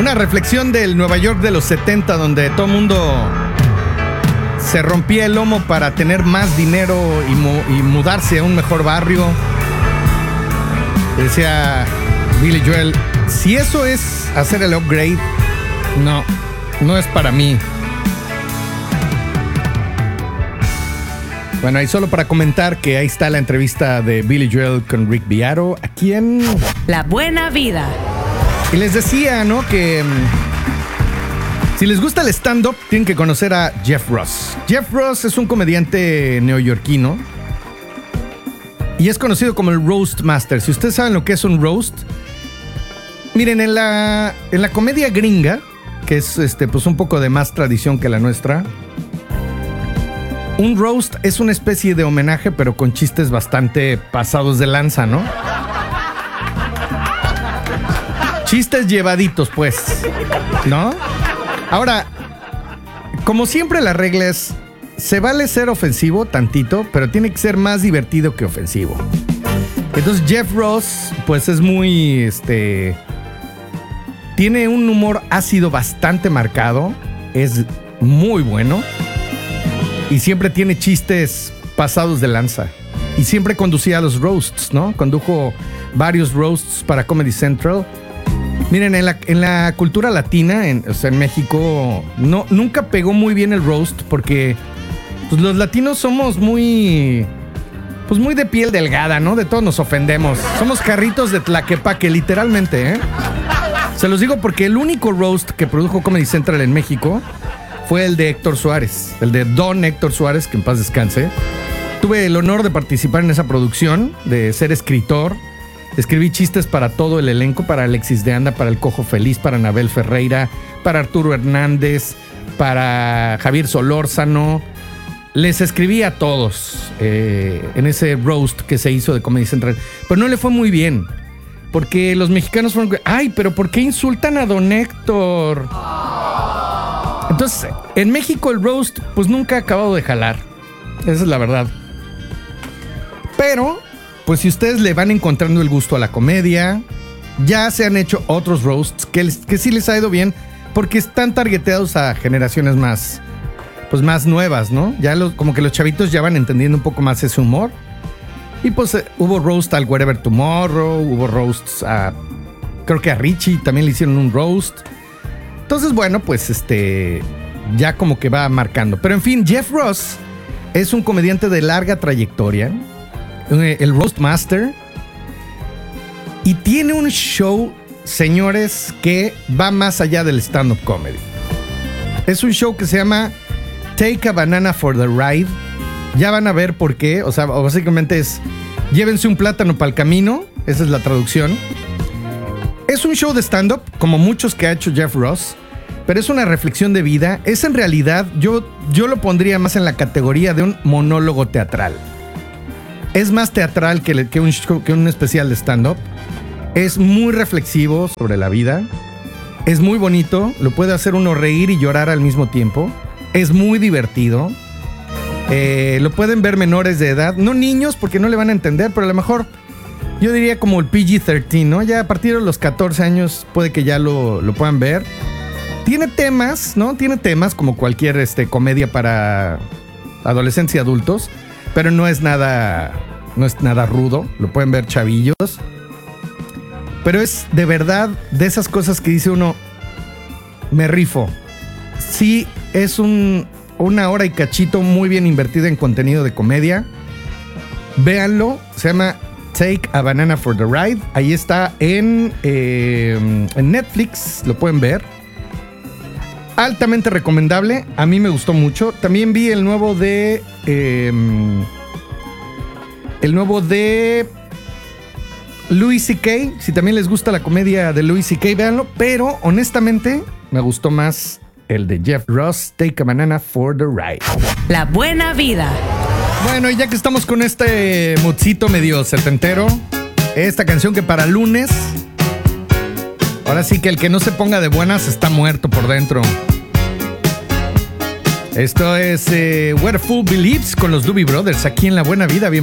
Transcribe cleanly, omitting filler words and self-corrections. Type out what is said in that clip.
Una reflexión del Nueva York de los 70, donde todo el mundo se rompía el lomo para tener más dinero y mudarse a un mejor barrio. Decía Billy Joel, si eso es hacer el upgrade, no es para mí. Bueno, y solo para comentar que ahí está la entrevista de Billy Joel con Rick Beato, aquí en La Buena Vida. Y les decía, ¿no?, que si les gusta el stand-up, tienen que conocer a Jeff Ross. Jeff Ross es un comediante neoyorquino y es conocido como el Roast Master. Si ustedes saben lo que es un roast, miren, en la comedia gringa, que es pues un poco de más tradición que la nuestra, un roast es una especie de homenaje, pero con chistes bastante pasados de lanza, ¿no? Chistes llevaditos, pues, ¿no? Ahora, como siempre, la regla es, se vale ser ofensivo tantito, pero tiene que ser más divertido que ofensivo. Entonces Jeff Ross, pues es muy, tiene un humor ácido bastante marcado, es muy bueno y siempre tiene chistes pasados de lanza. Y siempre conducía a los roasts, ¿no? Condujo varios roasts para Comedy Central. Miren, en la cultura latina, en México, nunca pegó muy bien el roast porque pues, los latinos somos muy de piel delgada, ¿no? De todos nos ofendemos. Somos carritos de tlaquepaque, literalmente, ¿eh? Se los digo porque el único roast que produjo Comedy Central en México fue el de Héctor Suárez, el de Don Héctor Suárez, que en paz descanse. Tuve el honor de participar en esa producción, de ser escritor. Escribí chistes para todo el elenco, para Alexis de Anda, para El Cojo Feliz, para Anabel Ferreira, para Arturo Hernández, para Javier Solórzano. Les escribí a todos en ese roast que se hizo de Comedy Central. Pero no le fue muy bien, porque los mexicanos fueron... ¡Ay, pero por qué insultan a Don Héctor! Entonces, en México el roast pues nunca ha acabado de jalar. Esa es la verdad. Pero... pues si ustedes le van encontrando el gusto a la comedia, ya se han hecho otros roasts que sí les ha ido bien porque están targeteados a generaciones más nuevas, ¿no? Ya como que los chavitos ya van entendiendo un poco más ese humor. Y pues hubo roast al Wherever Tomorrow, hubo roasts creo que a Richie también le hicieron un roast. Entonces, bueno, pues ya como que va marcando. Pero en fin, Jeff Ross es un comediante de larga trayectoria, el Roast Master, y tiene un show, señores, que va más allá del stand-up comedy. Es un show que se llama Take a Banana for the Ride. Ya van a ver por qué. O sea, básicamente es llévense un plátano para el camino. Esa es la traducción. Es un show de stand-up, como muchos que ha hecho Jeff Ross, pero es una reflexión de vida. Es en realidad, yo lo pondría más en la categoría de un monólogo teatral. Es más teatral que un especial de stand-up. Es muy reflexivo sobre la vida. Es muy bonito. Lo puede hacer uno reír y llorar al mismo tiempo. Es muy divertido. Lo pueden ver menores de edad. No niños, porque no le van a entender, pero a lo mejor yo diría como el PG-13, ¿no? Ya a partir de los 14 años puede que ya lo puedan ver. Tiene temas, ¿no? Tiene temas como cualquier comedia para adolescentes y adultos. Pero no es nada rudo. Lo pueden ver chavillos. Pero es de verdad de esas cosas que dice uno, me rifo. Sí, es una hora y cachito muy bien invertida en contenido de comedia. Véanlo. Se llama Take a Banana for the Ride. Ahí está en Netflix. Lo pueden ver. Altamente recomendable. A mí me gustó mucho. También vi el nuevo de Louis C.K. Si también les gusta la comedia de Louis C.K., véanlo. Pero honestamente me gustó más el de Jeff Ross, Take a Banana for the Ride. La Buena Vida. Bueno, y ya que estamos con este moodcito medio setentero, esta canción que para lunes, ahora sí que el que no se ponga de buenas está muerto por dentro. Esto es What a Fool Believes con los Doobie Brothers aquí en La Buena Vida. Bienvenidos.